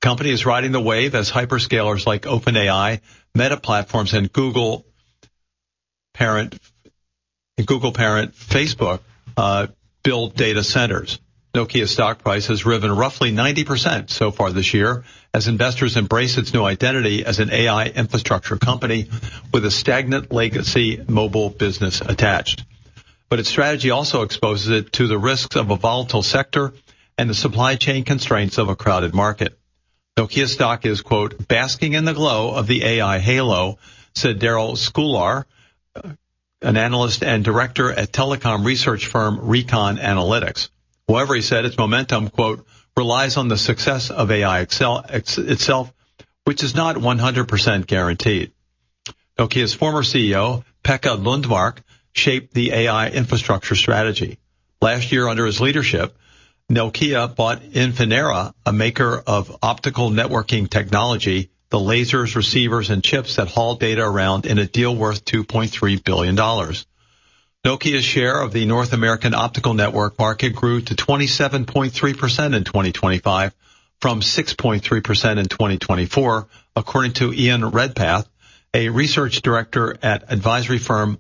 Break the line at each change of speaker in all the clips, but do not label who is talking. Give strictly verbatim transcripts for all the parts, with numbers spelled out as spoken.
company is riding the wave as hyperscalers like OpenAI, Meta Platforms, and Google parent, Google parent Facebook uh, build data centers. Nokia's stock price has risen roughly ninety percent so far this year as investors embrace its new identity as an A I infrastructure company with a stagnant legacy mobile business attached. But its strategy also exposes it to the risks of a volatile sector and the supply chain constraints of a crowded market. Nokia stock is, quote, basking in the glow of the A I halo, said Daryl Skular, an analyst and director at telecom research firm Recon Analytics. However, he said its momentum, quote, relies on the success of A I excel, ex, itself, which is not one hundred percent guaranteed. Nokia's former C E O, Pekka Lundmark, shaped the A I infrastructure strategy. Last year, under his leadership, Nokia bought Infinera, a maker of optical networking technology, the lasers, receivers, and chips that haul data around in a deal worth two point three billion dollars. Nokia's share of the North American optical network market grew to twenty-seven point three percent in twenty twenty-five from six point three percent in twenty twenty-four, according to Ian Redpath, a research director at advisory firm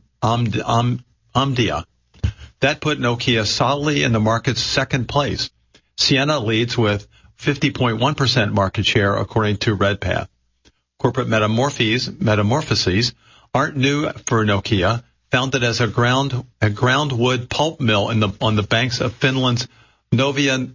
Omdia. That put Nokia solidly in the market's second place. Ciena leads with fifty point one percent market share, according to Redpath. Corporate metamorphoses, metamorphoses aren't new for Nokia. Founded as a ground a ground wood pulp mill in the on the banks of Finland's Novia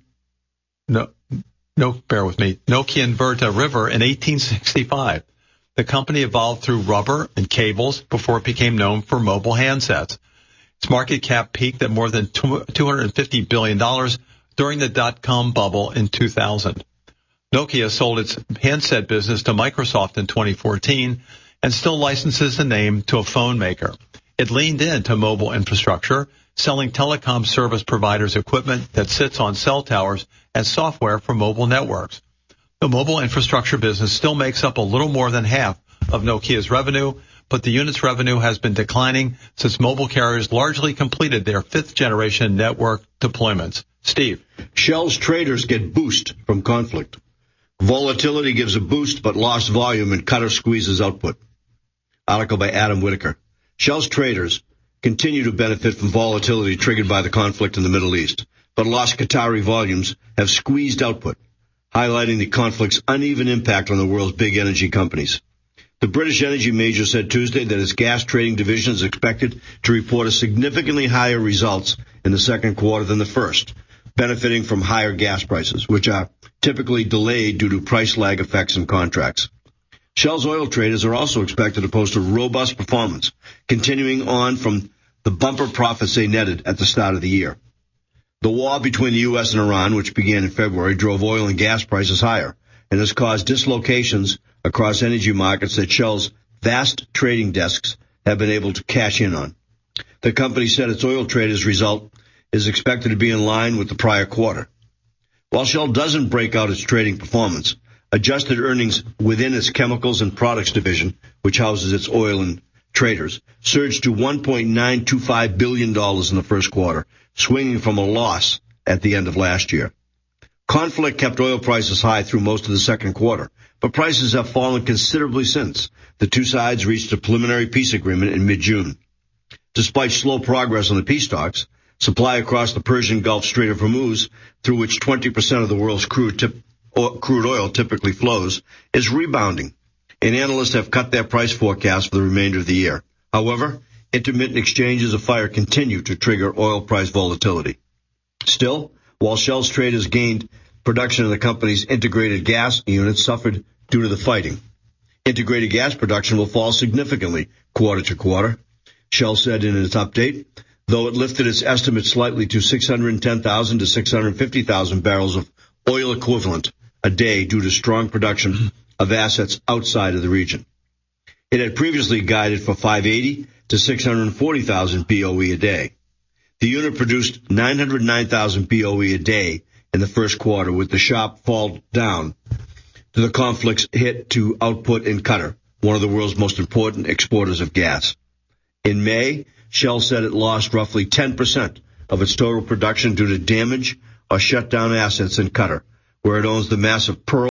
no no bear with me Nokianverta River in eighteen sixty-five. The company evolved through rubber and cables before it became known for mobile handsets. Its market cap peaked at more than two hundred fifty billion dollars during the dot-com bubble in two thousand. Nokia sold its handset business to Microsoft in twenty fourteen and still licenses the name to a phone maker. It leaned into mobile infrastructure, selling telecom service providers equipment that sits on cell towers and software for mobile networks. The mobile infrastructure business still makes up a little more than half of Nokia's revenue, but the unit's revenue has been declining since mobile carriers largely completed their fifth-generation network deployments. Steve.
Shell's traders get boost from conflict. Volatility gives a boost, but lost volume and cutter squeezes output. Article by Adam Whitaker. Shell's traders continue to benefit from volatility triggered by the conflict in the Middle East, but lost Qatari volumes have squeezed output, highlighting the conflict's uneven impact on the world's big energy companies. The British energy major said Tuesday that its gas trading division is expected to report a significantly higher results in the second quarter than the first, benefiting from higher gas prices, which are typically delayed due to price lag effects in contracts. Shell's oil traders are also expected to post a robust performance, continuing on from the bumper profits they netted at the start of the year. The war between the U S and Iran, which began in February, drove oil and gas prices higher and has caused dislocations across energy markets that Shell's vast trading desks have been able to cash in on. The company said its oil traders' result is expected to be in line with the prior quarter. While Shell doesn't break out its trading performance, adjusted earnings within its chemicals and products division, which houses its oil and traders, surged to one point nine two five billion dollars in the first quarter, swinging from a loss at the end of last year. Conflict kept oil prices high through most of the second quarter, but prices have fallen considerably since. The two sides reached a preliminary peace agreement in mid-June. Despite slow progress on the peace talks, supply across the Persian Gulf Strait of Hormuz, through which twenty percent of the world's crude, tip, or crude oil typically flows, is rebounding, and analysts have cut their price forecast for the remainder of the year. However, intermittent exchanges of fire continue to trigger oil price volatility. Still, while Shell's traders gained, production of the company's integrated gas units suffered due to the fighting. Integrated gas production will fall significantly quarter to quarter, Shell said in its update, though it lifted its estimate slightly to six hundred ten thousand to six hundred fifty thousand barrels of oil equivalent a day due to strong production of assets outside of the region. It had previously guided for five hundred eighty to six hundred forty thousand B O E a day. The unit produced nine hundred nine thousand B O E a day in the first quarter, with the sharp fall down to the conflict's hit to output in Qatar, one of the world's most important exporters of gas. In May, Shell said it lost roughly ten percent of its total production due to damage or shut down assets in Qatar, where it owns the massive Pearl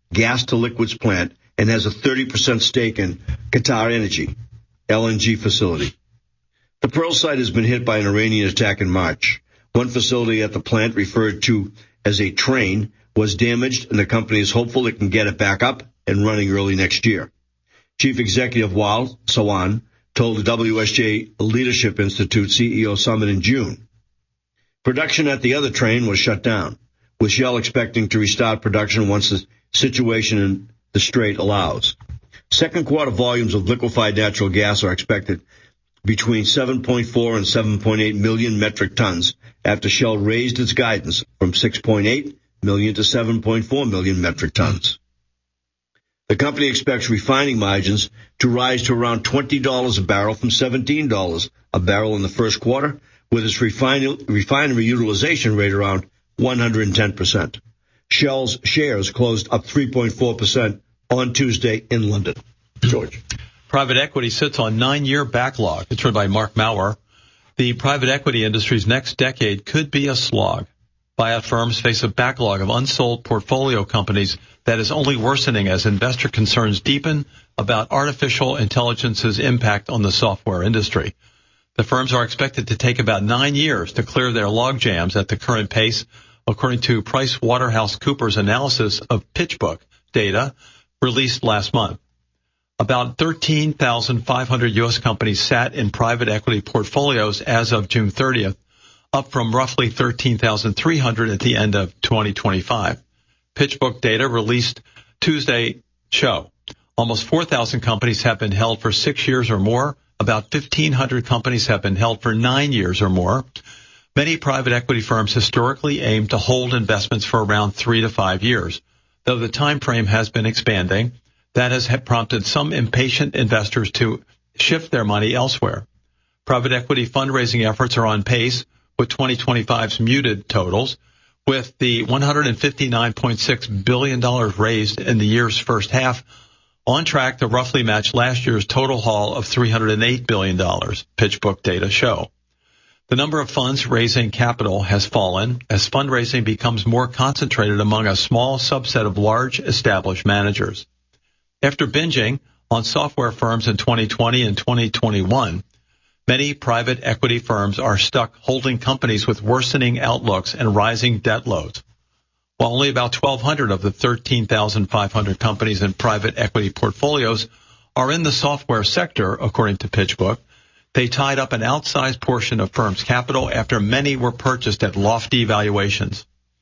gas-to-liquids plant and has a thirty percent stake in Qatar Energy, L N G facility. The Pearl site has been hit by an Iranian attack in March. One facility at the plant, referred to as a train, was damaged, and the company is hopeful it can get it back up and running early next year. Chief Executive Wal Sawan told the W S J Leadership Institute C E O Summit in June. Production at the other train was shut down, with Shell expecting to restart production once the situation in the Strait allows. Second quarter volumes of liquefied natural gas are expected between seven point four and seven point eight million metric tons after Shell raised its guidance from six point eight million to seven point four million metric tons. The company expects refining margins to rise to around twenty dollars a barrel from seventeen dollars a barrel in the first quarter, with its refin- refinery utilization rate around one hundred ten percent. Shell's shares closed up three point four percent on Tuesday in London. George.
Private equity sits on nine-year backlog. It's written by Mark Maurer. The private equity industry's next decade could be a slog. Buyout firms face a backlog of unsold portfolio companies that is only worsening as investor concerns deepen about artificial intelligence's impact on the software industry. The firms are expected to take about nine years to clear their log jams at the current pace, according to PricewaterhouseCoopers analysis of PitchBook data released last month. About thirteen thousand five hundred U S companies sat in private equity portfolios as of June thirtieth, up from roughly thirteen thousand three hundred at the end of twenty twenty-five. PitchBook data released Tuesday show almost four thousand companies have been held for six years or more. About fifteen hundred companies have been held for nine years or more. Many private equity firms historically aim to hold investments for around three to five years. Though the time frame has been expanding, that has prompted some impatient investors to shift their money elsewhere. Private equity fundraising efforts are on pace with twenty twenty-five's muted totals, with the one hundred fifty-nine point six billion dollars raised in the year's first half on track to roughly match last year's total haul of three hundred eight billion dollars, PitchBook data show. The number of funds raising capital has fallen as fundraising becomes more concentrated among a small subset of large established managers. After binging on software firms in twenty twenty and twenty twenty-one, many private equity firms are stuck holding companies with worsening outlooks and rising debt loads. While only about twelve hundred of the thirteen thousand five hundred companies in private equity portfolios are in the software sector, according to PitchBook, they tied up an outsized portion of firms' capital after many were purchased at lofty valuations.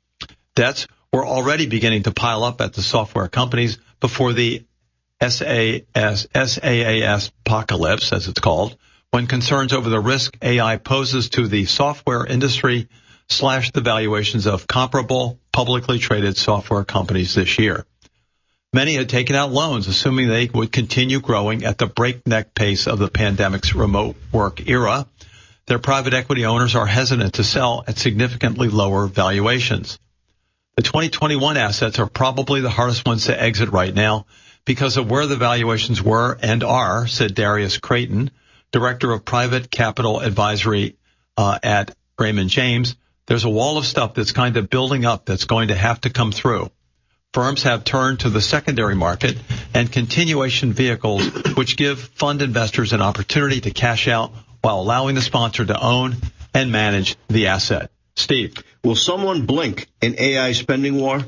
Debts were already beginning to pile up at the software companies before the S A S, S A A S apocalypse, as it's called, when concerns over the risk A I poses to the software industry slashed the valuations of comparable publicly traded software companies this year. Many had taken out loans, assuming they would continue growing at the breakneck pace of the pandemic's remote work era. Their private equity owners are hesitant to sell at significantly lower valuations. The twenty twenty-one assets are probably the hardest ones to exit right now because of where the valuations were and are, said Darius Creighton, Director of Private Capital Advisory uh, at Raymond James. There's a wall of stuff that's kind of building up that's going to have to come through. Firms have turned to the secondary market and continuation vehicles, which give fund investors an opportunity to cash out while allowing the sponsor to own and manage the asset. Steve.
Will someone blink an A I spending war?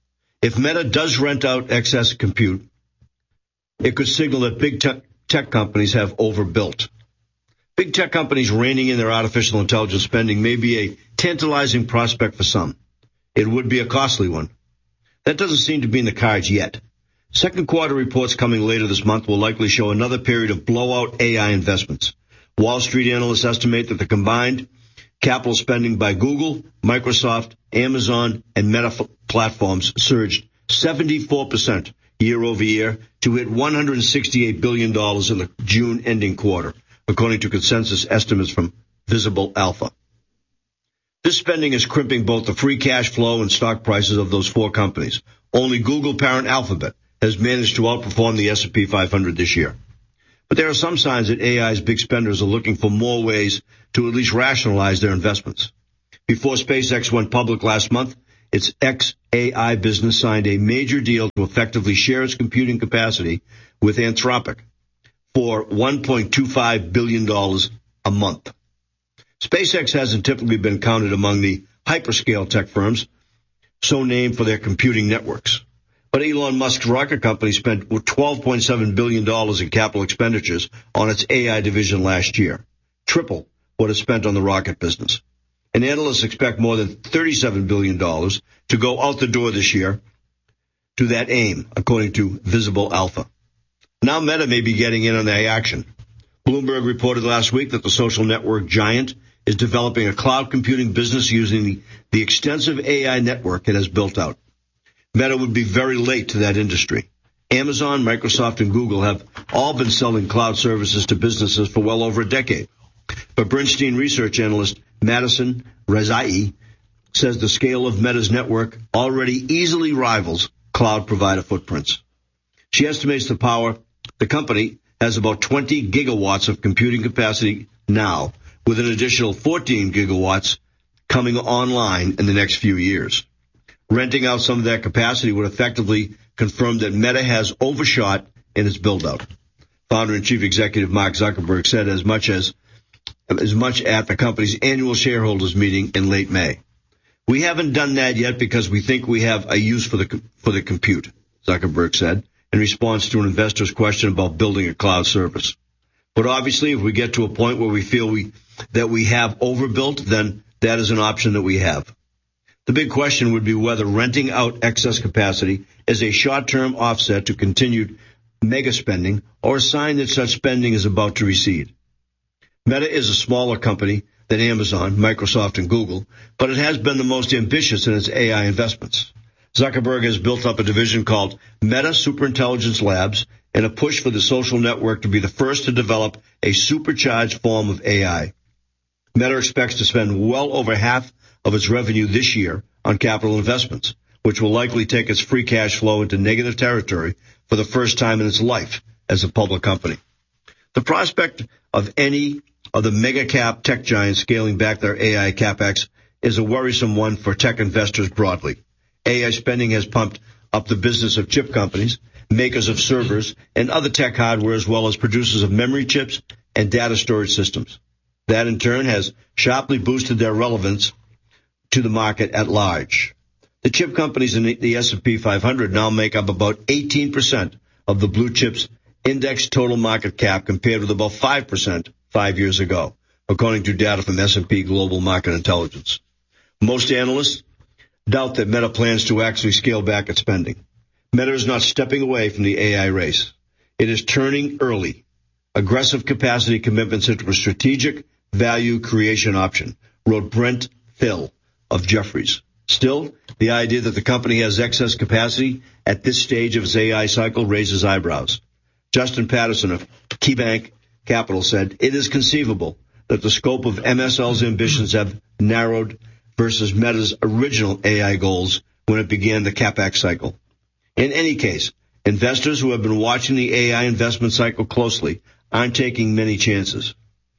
If Meta does rent out excess compute, it could signal that big tech, tech companies have overbuilt. Big tech companies reining in their artificial intelligence spending may be a tantalizing prospect for some. It would be a costly one. That doesn't seem to be in the cards yet. Second quarter reports coming later this month will likely show another period of blowout A I investments. Wall Street analysts estimate that the combined capital spending by Google, Microsoft, Amazon, and Meta platforms surged seventy-four percent year over year to hit one hundred sixty-eight billion dollars in the June ending quarter, according to consensus estimates from Visible Alpha. This spending is crimping both the free cash flow and stock prices of those four companies. Only Google parent Alphabet has managed to outperform the S and P five hundred this year. But there are some signs that A I's big spenders are looking for more ways to at least rationalize their investments. Before SpaceX went public last month, its X-A I business signed a major deal to effectively share its computing capacity with Anthropic for one point two five billion dollars a month. SpaceX hasn't typically been counted among the hyperscale tech firms, so named for their computing networks. But Elon Musk's rocket company spent twelve point seven billion dollars in capital expenditures on its A I division last year, triple what it spent on the rocket business. And analysts expect more than thirty-seven billion dollars to go out the door this year to that aim, according to Visible Alpha. Now Meta may be getting in on the action. Bloomberg reported last week that the social network giant is developing a cloud computing business using the, the extensive A I network it has built out. Meta would be very late to that industry. Amazon, Microsoft, and Google have all been selling cloud services to businesses for well over a decade. But Bernstein research analyst Madison Rezai says the scale of Meta's network already easily rivals cloud provider footprints. She estimates the power the company has about twenty gigawatts of computing capacity now, with an additional fourteen gigawatts coming online in the next few years. Renting out some of that capacity would effectively confirm that Meta has overshot in its build-out. Founder and chief executive Mark Zuckerberg said as much as as much at the company's annual shareholders meeting in late May. We haven't done that yet because we think we have a use for the for the compute, Zuckerberg said, in response to an investor's question about building a cloud service. But obviously, if we get to a point where we feel we that we have overbuilt, then that is an option that we have. The big question would be whether renting out excess capacity is a short-term offset to continued mega spending or a sign that such spending is about to recede. Meta is a smaller company than Amazon, Microsoft, and Google, but it has been the most ambitious in its A I investments. Zuckerberg has built up a division called Meta Superintelligence Labs in a push for the social network to be the first to develop a supercharged form of A I. Meta expects to spend well over half of its revenue this year on capital investments, which will likely take its free cash flow into negative territory for the first time in its life as a public company. The prospect of any of the mega-cap tech giants scaling back their A I capex is a worrisome one for tech investors broadly. A I spending has pumped up the business of chip companies, makers of servers, and other tech hardware, as well as producers of memory chips and data storage systems. That, in turn, has sharply boosted their relevance to the market at large. The chip companies in the S and P five hundred now make up about eighteen percent of the blue chips index total market cap, compared with about five percent five years ago, according to data from S and P Global Market Intelligence. Most analysts doubt that Meta plans to actually scale back its spending. Meta is not stepping away from the A I race. It is turning early, aggressive capacity commitments into a strategic value creation option, wrote Brent Thill of Jefferies. Still, the idea that the company has excess capacity at this stage of its A I cycle raises eyebrows. Justin Patterson of KeyBank Capital said, it is conceivable that the scope of M S L's ambitions have narrowed versus Meta's original A I goals when it began the CapEx cycle. In any case, investors who have been watching the A I investment cycle closely aren't taking many chances.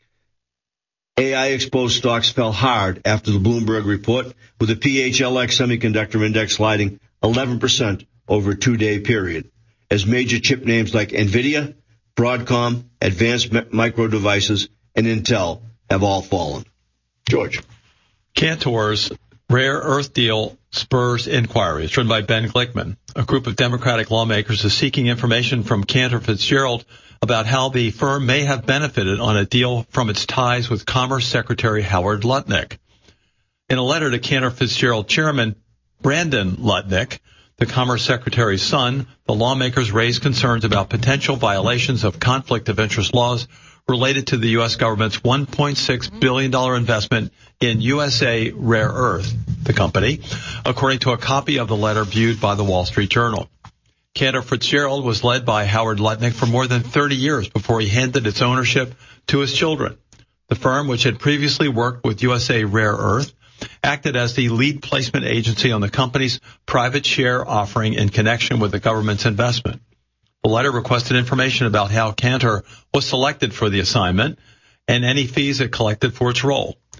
A I-exposed stocks fell hard after the Bloomberg report, with the P H L X Semiconductor Index sliding eleven percent over a two-day period, as major chip names like NVIDIA, Broadcom, Advanced Micro Devices, and Intel have all fallen. George.
Cantor's rare earth deal spurs inquiry. It's written by Ben Glickman. A group of Democratic lawmakers is seeking information from Cantor Fitzgerald about how the firm may have benefited on a deal from its ties with Commerce Secretary Howard Lutnick. In a letter to Cantor Fitzgerald Chairman Brandon Lutnick, the Commerce Secretary's son, the lawmakers raised concerns about potential violations of conflict of interest laws related to the U S government's one point six billion dollars investment in U S A Rare Earth, the company, according to a copy of the letter viewed by the Wall Street Journal. Cantor Fitzgerald was led by Howard Lutnick for more than thirty years before he handed its ownership to his children. The firm, which had previously worked with U S A Rare Earth, acted as the lead placement agency on the company's private share offering in connection with the government's investment. The letter requested information about how Cantor was selected for the assignment and any fees it collected for its role.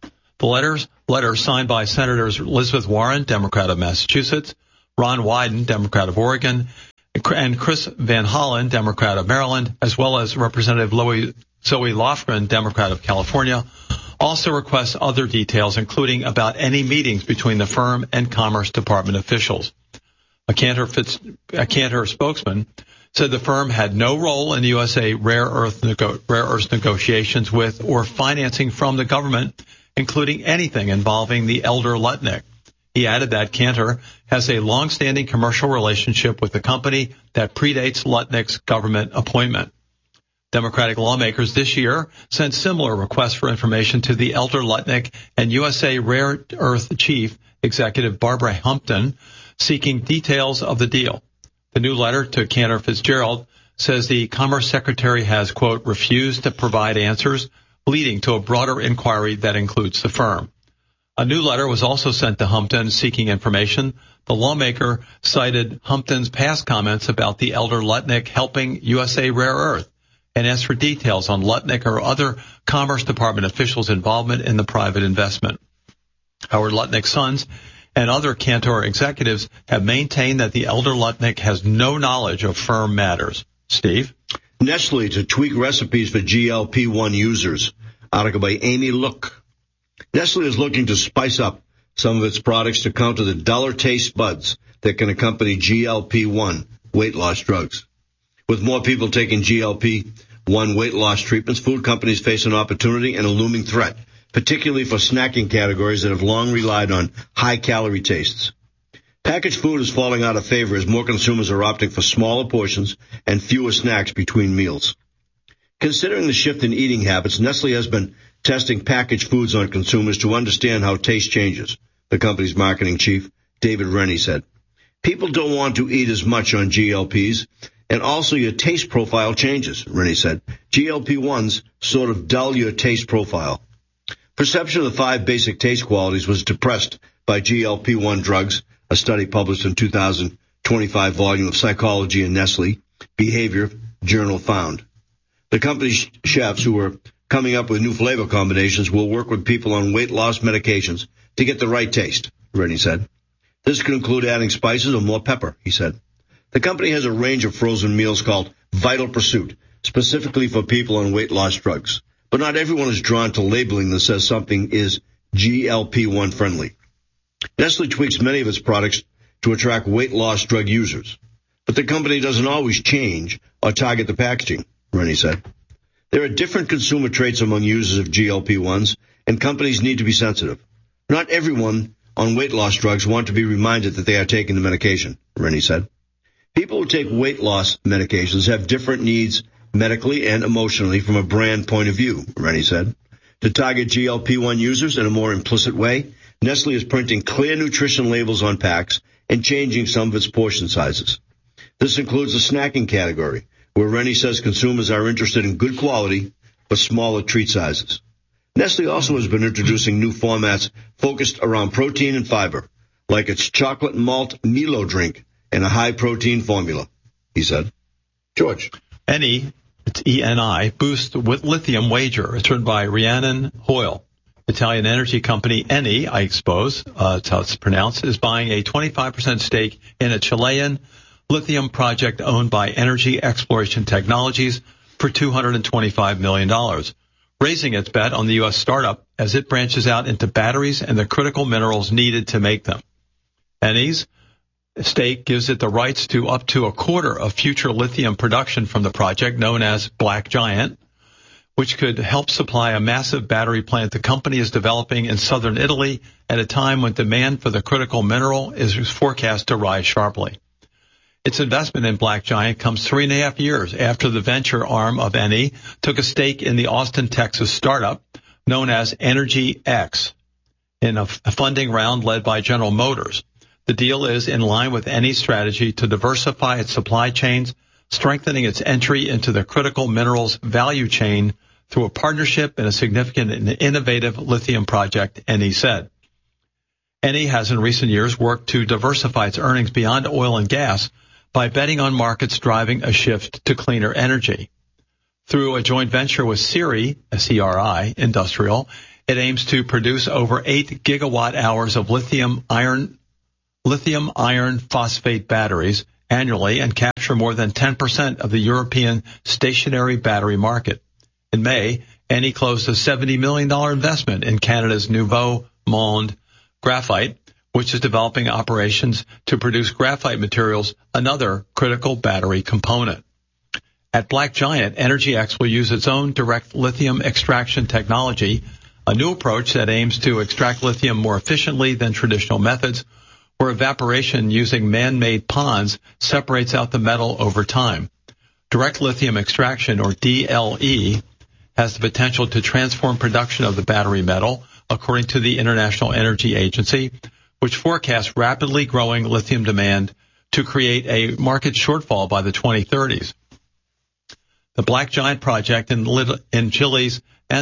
The letters, letter signed by Senators Elizabeth Warren, Democrat of Massachusetts, Ron Wyden, Democrat of Oregon, and Chris Van Hollen, Democrat of Maryland, as well as Representative Zoe Lofgren, Democrat of California, also requests other details, including about any meetings between the firm and Commerce Department officials. A Cantor, Fitz, a Cantor spokesman said the firm had no role in the U S A rare earth, nego- rare earth negotiations with or financing from the government, including anything involving the elder Lutnick. He added that Cantor has a long-standing commercial relationship with the company that predates Lutnick's government appointment. Democratic lawmakers this year sent similar requests for information to the elder Lutnick and U S A Rare Earth Chief Executive Barbara Humpton, seeking details of the deal. The new letter to Cantor Fitzgerald says the Commerce Secretary has, quote, refused to provide answers, leading to a broader inquiry that includes the firm. A new letter was also sent to Humpton seeking information. The lawmaker cited Humpton's past comments about the elder Lutnick helping U S A Rare Earth and asked for details on Lutnick or other Commerce Department officials' involvement in the private investment. Howard Lutnick's sons and other Cantor executives have maintained that the elder Lutnick has no knowledge of firm matters. Steve?
Nestle to tweak recipes for G L P one users. Article by Amy Look. Nestle is looking to spice up some of its products to counter the duller taste buds that can accompany G L P one weight loss drugs. With more people taking G L P one weight loss treatments, food companies face an opportunity and a looming threat, particularly for snacking categories that have long relied on high-calorie tastes. Packaged food is falling out of favor as more consumers are opting for smaller portions and fewer snacks between meals. Considering the shift in eating habits, Nestle has been testing packaged foods on consumers to understand how taste changes, the company's marketing chief, David Rennie, said. People don't want to eat as much on G L Ps, and also your taste profile changes, Rennie said. G L P ones sort of dull your taste profile. Perception of the five basic taste qualities was depressed by G L P one drugs, a study published in two thousand twenty-five volume of Psychology and Nestle Behavior Journal found. The company's chefs who are coming up with new flavor combinations will work with people on weight loss medications to get the right taste, Rennie said. This could include adding spices or more pepper, he said. The company has a range of frozen meals called Vital Pursuit, specifically for people on weight loss drugs. But not everyone is drawn to labeling that says something is G L P one friendly. Nestle tweaks many of its products to attract weight loss drug users. But the company doesn't always change or target the packaging, Rennie said. There are different consumer traits among users of G L P ones, and companies need to be sensitive. Not everyone on weight loss drugs want to be reminded that they are taking the medication, Rennie said. People who take weight loss medications have different needs medically and emotionally from a brand point of view, Rennie said. To target G L P one users in a more implicit way, Nestle is printing clear nutrition labels on packs and changing some of its portion sizes. This includes the snacking category, where Rennie says consumers are interested in good quality but smaller treat sizes. Nestle also has been introducing new formats focused around protein and fiber, like its chocolate malt Milo drink and a high-protein formula, he said. George.
Eni, it's E N I, boost with lithium wager. It's written by Rhiannon Hoyle. Italian energy company Eni, I suppose, uh, that's how it's pronounced, is buying a twenty-five percent stake in a Chilean lithium project owned by Energy Exploration Technologies for two hundred twenty-five million dollars, raising its bet on the U S startup as it branches out into batteries and the critical minerals needed to make them. Eni's stake gives it the rights to up to a quarter of future lithium production from the project known as Black Giant, which could help supply a massive battery plant the company is developing in southern Italy at a time when demand for the critical mineral is forecast to rise sharply. Its investment in Black Giant comes three and a half years after the venture arm of Eni took a stake in the Austin, Texas startup known as Energy X in a funding round led by General Motors. The deal is in line with Eni's strategy to diversify its supply chains, strengthening its entry into the critical minerals value chain through a partnership in a significant and innovative lithium project, Eni said. Eni has in recent years worked to diversify its earnings beyond oil and gas by betting on markets driving a shift to cleaner energy. Through a joint venture with C R I, C R I Industrial, It aims to produce over eight gigawatt hours of lithium iron, lithium iron phosphate batteries annually and capture more than ten percent of the European stationary battery market. In May, Eni closed a seventy million dollars investment in Canada's Nouveau Monde Graphite, which is developing operations to produce graphite materials, another critical battery component. At Black Giant, Energy X will use its own direct lithium extraction technology, a new approach that aims to extract lithium more efficiently than traditional methods, where evaporation using man-made ponds separates out the metal over time. Direct lithium extraction, or D L E, has the potential to transform production of the battery metal, according to the International Energy Agency, which forecasts rapidly growing lithium demand to create a market shortfall by the twenty thirties. The Black Giant project in, in Chile's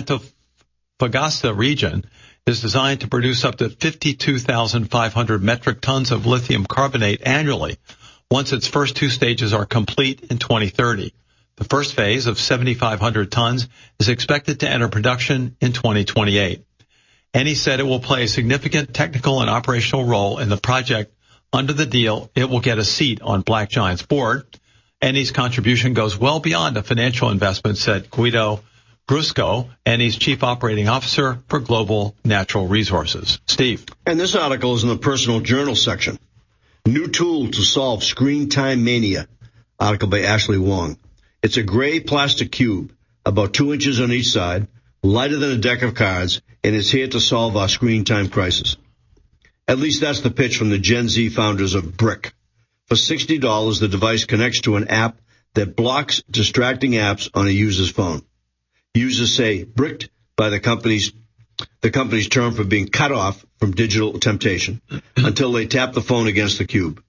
Antofagasta region is designed to produce up to fifty-two thousand five hundred metric tons of lithium carbonate annually once its first two stages are complete in twenty thirty. The first phase of seventy-five hundred tons is expected to enter production in twenty twenty-eight. Eni said it will play a significant technical and operational role in the project. Under the deal, it will get a seat on Black Giant's board. Eni's contribution goes well beyond a financial investment, said Guido Brusco, Eni's chief operating officer for global natural resources. Steve.
And this article is in the personal journal section. New tool to solve screen time mania. Article by Ashley Wong. It's a gray plastic cube, about two inches on each side, lighter than a deck of cards, and it's here to solve our screen time crisis. At least that's the pitch from the Gen Z founders of Brick. For sixty dollars, the device connects to an app that blocks distracting apps on a user's phone. Users say bricked by the company's the company's term for being cut off from digital temptation until they tap the phone against the cube.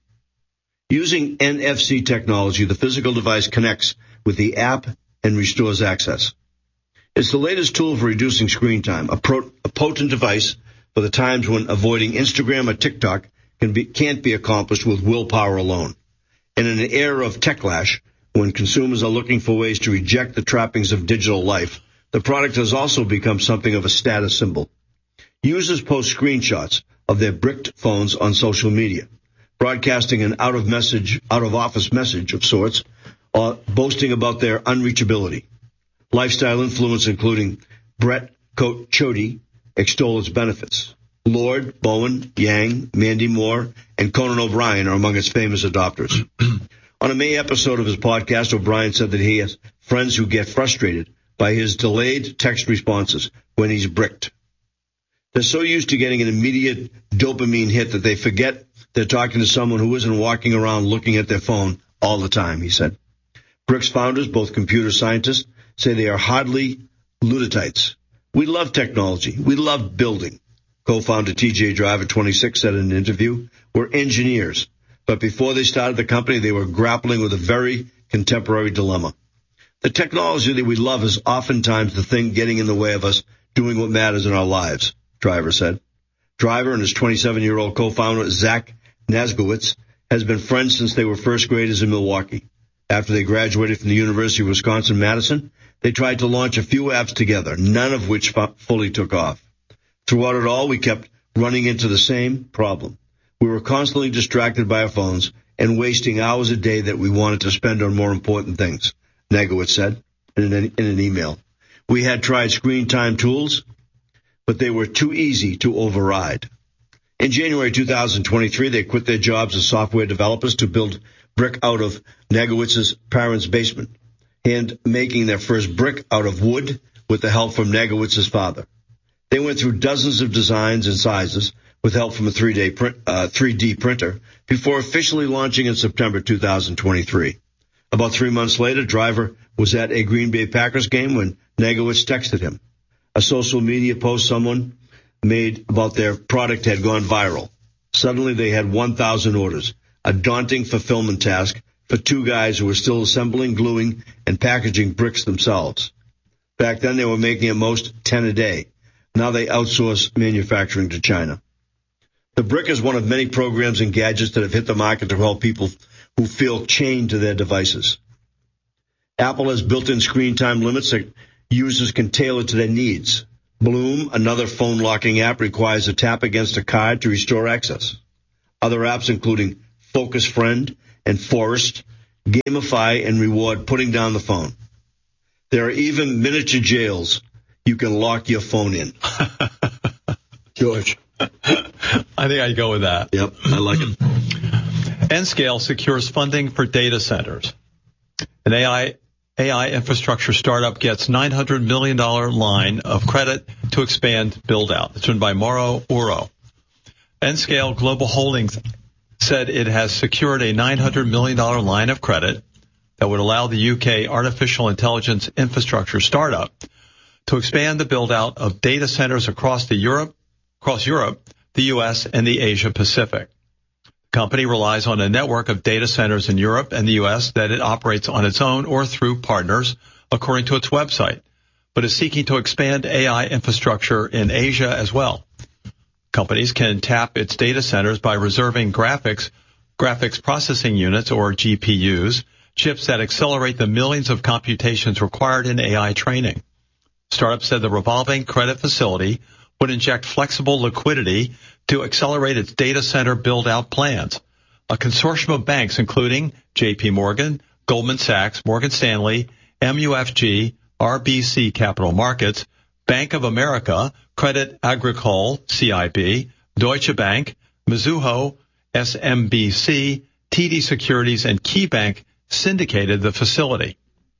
Using N F C technology, the physical device connects with the app and restores access. It's the latest tool for reducing screen time, a, pro, a potent device for the times when avoiding Instagram or TikTok can be, can't be accomplished with willpower alone. And in an era of techlash, when consumers are looking for ways to reject the trappings of digital life, the product has also become something of a status symbol. Users post screenshots of their bricked phones on social media, broadcasting an out-of-message, out-of-office message of sorts, or boasting about their unreachability. Lifestyle influence, including Brett Chody, extol its benefits. Lord, Bowen, Yang, Mandy Moore, and Conan O'Brien are among its famous adopters. On a May episode of his podcast, O'Brien said that he has friends who get frustrated by his delayed text responses when he's bricked. They're so used to getting an immediate dopamine hit that they forget they're talking to someone who isn't walking around looking at their phone all the time, he said. Brick's founders, both computer scientists, say they are hardly Luddites. We love technology. We love building. Co-founder T J Driver, twenty-six, said in an interview, we're engineers. But before they started the company, they were grappling with a very contemporary dilemma. The technology that we love is oftentimes the thing getting in the way of us doing what matters in our lives, Driver said. Driver and his twenty-seven-year-old co-founder, Zach Nazgowitz, has been friends since they were first graders in Milwaukee. After they graduated from the University of Wisconsin-Madison, they tried to launch a few apps together, none of which fully took off. Throughout it all, we kept running into the same problem. We were constantly distracted by our phones and wasting hours a day that we wanted to spend on more important things, Nagowitz said in an, in an email. We had tried screen time tools, but they were too easy to override. In January two thousand twenty-three, they quit their jobs as software developers to build brick out of Nagowitz's parents' basement, and making their first brick out of wood with the help from Nagowitz's father. They went through dozens of designs and sizes with help from a three D print, uh, three D printer before officially launching in September two thousand twenty-three. About three months later, Driver was at a Green Bay Packers game when Nagowitz texted him. A social media post someone made about their product had gone viral. Suddenly they had one thousand orders, a daunting fulfillment task for two guys who were still assembling, gluing, and packaging bricks themselves. Back then they were making at most ten a day. Now they outsource manufacturing to China. The brick is one of many programs and gadgets that have hit the market to help people who feel chained to their devices. Apple has built-in screen time limits that users can tailor to their needs. Bloom, another phone locking app, requires a tap against a card to restore access. Other apps, including Focus Friend and Forest, gamify and reward putting down the phone. There are even miniature jails you can lock your phone in. George.
I think I'd go with that.
Yep, I like it.
Nscale secures funding for data centers. An A I A I infrastructure startup gets nine hundred million dollars line of credit to expand build-out. It's run by Mauro Uro. Nscale Global Holdings said it has secured a nine hundred million dollars line of credit that would allow the U K artificial intelligence infrastructure startup to expand the build-out of data centers across the Europe, across Europe, the U S, and the Asia Pacific. The company relies on a network of data centers in Europe and the U S that it operates on its own or through partners, according to its website, but is seeking to expand A I infrastructure in Asia as well. Companies can tap its data centers by reserving graphics, graphics processing units, or G P Us, chips that accelerate the millions of computations required in A I training. Startup said the revolving credit facility would inject flexible liquidity to accelerate its data center build-out plans. A consortium of banks, including J P Morgan, Goldman Sachs, Morgan Stanley, M U F G, R B C Capital Markets, Bank of America, Credit Agricole, C I B, Deutsche Bank, Mizuho, S M B C, T D Securities, and KeyBank syndicated the facility.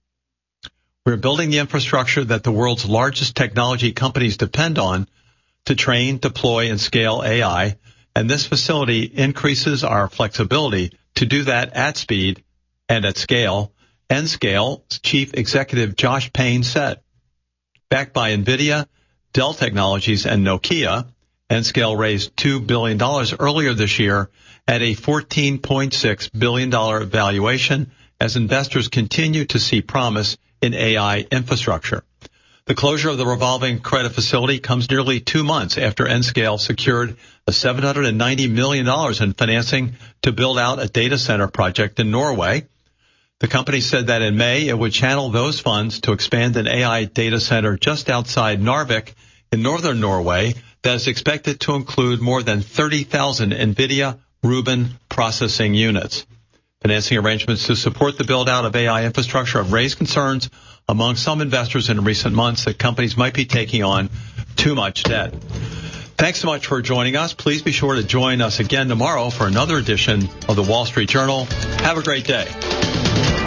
We're building the infrastructure that the world's largest technology companies depend on to train, deploy, and scale A I, and this facility increases our flexibility to do that at speed and at scale, Nscale's Chief Executive Josh Payne said. Backed by NVIDIA, Dell Technologies, and Nokia, Nscale raised two billion dollars earlier this year at a fourteen point six billion dollars valuation as investors continue to see promise in A I infrastructure. The closure of the revolving credit facility comes nearly two months after Nscale secured a seven hundred ninety million dollars in financing to build out a data center project in Norway. The company said that in May it would channel those funds to expand an A I data center just outside Narvik in northern Norway that is expected to include more than thirty thousand NVIDIA Rubin processing units. Financing arrangements to support the build-out of A I infrastructure have raised concerns among some investors in recent months that companies might be taking on too much debt. Thanks so much for joining us. Please be sure to join us again tomorrow for another edition of the Wall Street Journal. Have a great day.